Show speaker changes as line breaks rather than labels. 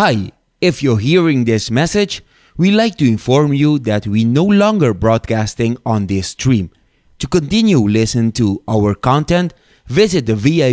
Hi, if you're hearing this message, we'd like to inform you that we no longer broadcasting on this stream. To continue listening to our content, visit the VIP